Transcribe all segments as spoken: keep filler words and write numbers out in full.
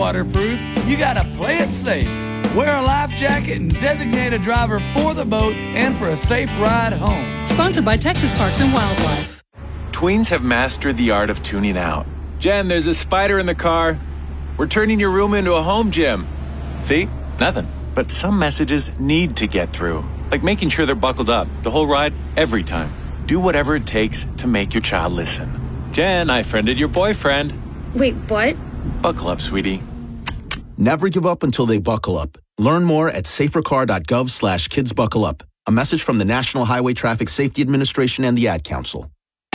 Waterproof, you gotta play it safe. Wear a life jacket and designate a driver for the boat and for a safe ride home. Sponsored by Texas Parks and Wildlife. Tweens have mastered the art of tuning out. Jen, there's a spider in the car. We're turning your room into a home gym. See? Nothing. But some messages need to get through. Like making sure they're buckled up the whole ride, every time. Do whatever it takes to make your child listen. Jen, I friended your boyfriend. Wait, what? Buckle up, sweetie. Never give up until they buckle up. Learn more at safercar.gov slash kids buckle up. A message from the National Highway Traffic Safety Administration and the Ad Council.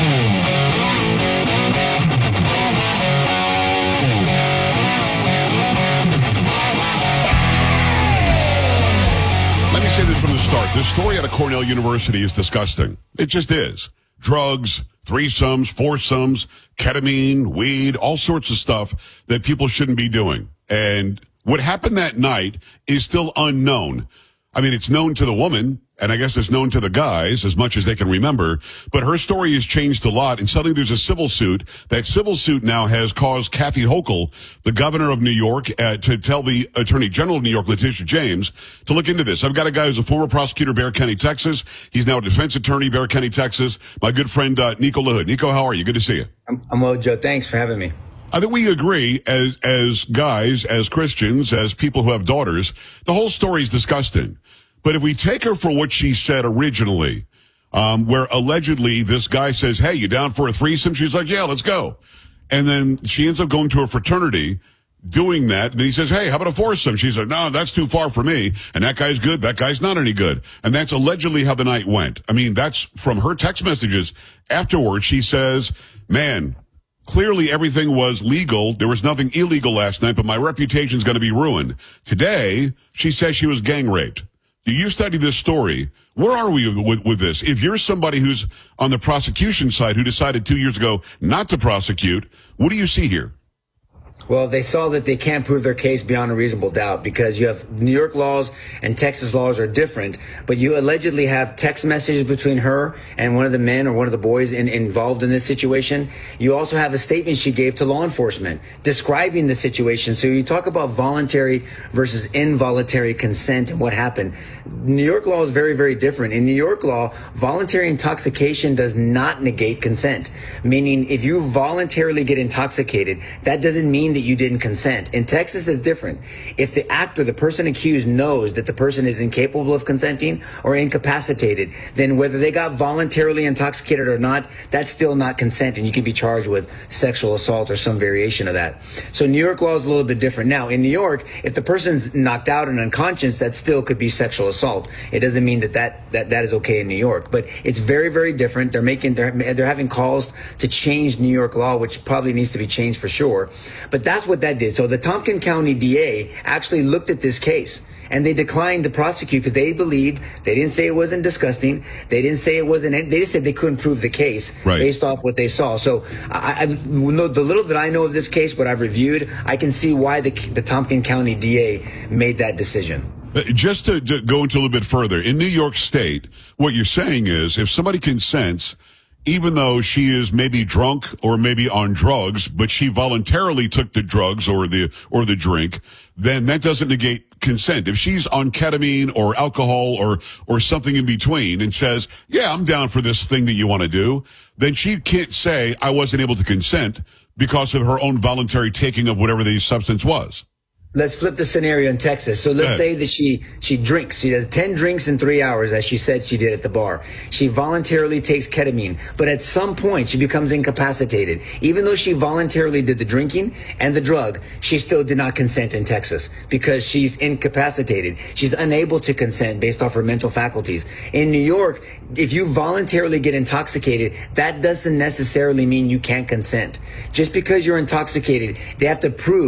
Let me say this from the start. This story out of Cornell University is disgusting. It just is. Drugs, threesomes, foursomes, ketamine, weed, all sorts of stuff that people shouldn't be doing. And what happened that night is still unknown. I mean, it's known to the woman, and I guess it's known to the guys as much as they can remember, but her story has changed a lot, and suddenly there's a civil suit. That civil suit now has caused Kathy Hochul, the governor of New York, uh, to tell the Attorney General of New York, Letitia James, to look into this. I've got a guy who's a former prosecutor, Bexar County, Texas. He's now a defense attorney, Bexar County, Texas. My good friend, uh, Nico LaHood. Nico, how are you? Good to see you. I'm, I'm well, Joe. Thanks for having me. I think we agree as as guys, as Christians, as people who have daughters, the whole story is disgusting. But if we take her for what she said originally, um, where allegedly this guy says, hey, you down for a threesome? She's like, yeah, let's go. And then she ends up going to a fraternity doing that. And then he says, hey, how about a foursome? She's like, no, that's too far for me. And that guy's good. That guy's not any good. And that's allegedly how the night went. I mean, that's from her text messages afterwards. She says, man, clearly everything was legal. There was nothing illegal last night, but my reputation's going to be ruined. Today, she says she was gang raped. Do you study this story? Where are we with, with this? If you're somebody who's on the prosecution side who decided two years ago not to prosecute, what do you see here? Well, they saw that they can't prove their case beyond a reasonable doubt because you have New York laws and Texas laws are different, but you allegedly have text messages between her and one of the men or one of the boys in, involved in this situation. You also have a statement she gave to law enforcement describing the situation. So you talk about voluntary versus involuntary consent and what happened. New York law is very, very different. In New York law, voluntary intoxication does not negate consent, meaning if you voluntarily get intoxicated, that doesn't mean that you didn't consent. In Texas, it's different. If the actor, the person accused, knows that the person is incapable of consenting or incapacitated, then whether they got voluntarily intoxicated or not, that's still not consent, and you can be charged with sexual assault or some variation of that. So New York law is a little bit different. Now, in New York, if the person's knocked out and unconscious, that still could be sexual assault. It doesn't mean that that, that, that is okay in New York, but it's very, very different. They're making, they're, they're having calls to change New York law, which probably needs to be changed for sure. But that's what that did. So the Tompkins County D A actually looked at this case and they declined to prosecute because they believed, they didn't say it wasn't disgusting. They didn't say it wasn't, they just said they couldn't prove the case right. based off what they saw. So I, I know the little that I know of this case, what I've reviewed, I can see why the, the Tompkins County D A made that decision. Just to, to go into a little bit further, in New York State, what you're saying is if somebody consents, even though she is maybe drunk or maybe on drugs, but she voluntarily took the drugs or the or the drink, then that doesn't negate consent. If she's on ketamine or alcohol or or something in between and says, yeah, I'm down for this thing that you want to do, then she can't say I wasn't able to consent because of her own voluntary taking of whatever the substance was. Let's flip the scenario in Texas. So let's say that she she drinks. She does ten drinks in three hours, as she said she did at the bar. She voluntarily takes ketamine, but at some point she becomes incapacitated. Even though she voluntarily did the drinking and the drug, she still did not consent in Texas because she's incapacitated. She's unable to consent based off her mental faculties. In New York, if you voluntarily get intoxicated, that doesn't necessarily mean you can't consent. Just because you're intoxicated, they have to prove